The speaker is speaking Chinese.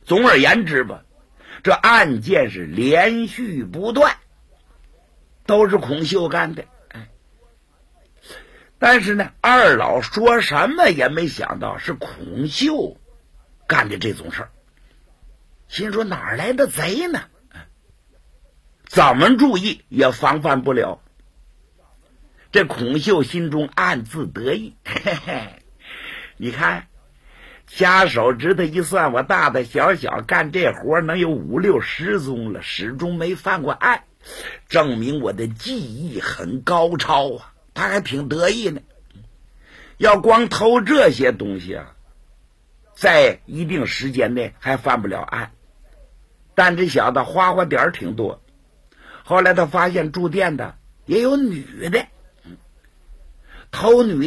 总而言之吧，这案件是连续不断，都是孔秀干的。但是呢，二老说什么也没想到是孔秀干的这种事儿，心说哪来的贼呢？怎么注意也防范不了。这孔秀心中暗自得意，嘿嘿，你看掐手指头一算，我大大小小干这活能有5、6十宗了，始终没犯过案，证明我的技艺很高超啊。他还挺得意呢。要光偷这些东西啊，在一定时间内还犯不了案，但这小子花花点挺多。后来他发现住店的也有女的，偷女